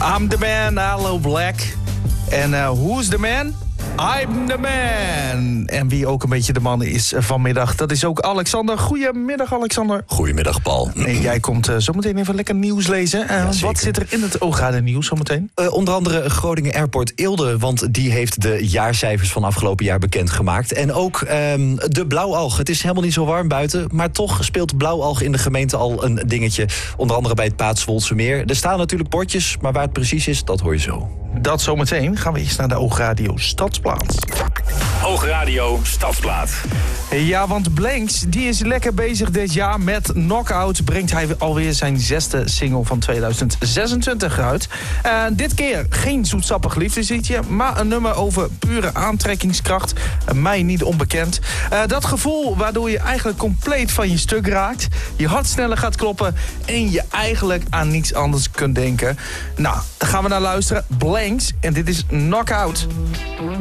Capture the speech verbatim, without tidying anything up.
I'm the man, Hallo Black. En uh, who's the man? I'm the man. En wie ook een beetje de man is vanmiddag, dat is ook Alexander. Goedemiddag, Alexander. Goedemiddag, Paul. En jij komt uh, zometeen even lekker nieuws lezen. Uh, Ja, wat zit er in het Oograden nieuws zometeen? Uh, onder andere Groningen Airport Eelde, want die heeft de jaarcijfers van afgelopen jaar bekendgemaakt. En ook um, de blauwalg. Het is helemaal niet zo warm buiten, maar toch speelt blauwalg in de gemeente al een dingetje. Onder andere bij het Paatswoldsemeer. Er staan natuurlijk bordjes, maar waar het precies is, dat hoor je zo. Dat zometeen. Gaan we eerst naar de Oogradio Stadsplaats. Oogradio Stadsplaat. Ja, want Blanks die is lekker bezig dit jaar met Knockout. Brengt hij alweer zijn zesde single van tweeduizend zesentwintig uit. Uh, dit keer geen zoetsappig liefdesliedje, maar een nummer over pure aantrekkingskracht. Uh, mij niet onbekend. Uh, dat gevoel waardoor je eigenlijk compleet van je stuk raakt. Je hart sneller gaat kloppen en je eigenlijk aan niets anders kunt denken. Nou, daar gaan we naar luisteren. Blanks en dit is Knockout.